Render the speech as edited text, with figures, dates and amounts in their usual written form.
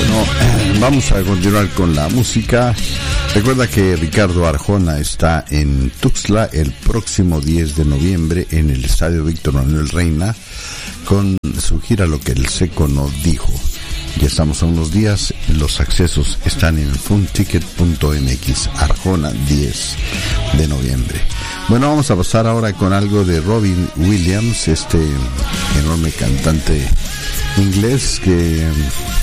Bueno, vamos a continuar con la música. Recuerda que Ricardo Arjona está en Tuxtla el próximo 10 de noviembre en el Estadio Víctor Manuel Reina con su gira Lo que el Seco no dijo. Ya estamos a unos días, los accesos están en funticket.mx, Arjona 10 de noviembre. Bueno, vamos a pasar ahora con algo de Robin Williams, este enorme cantante inglés que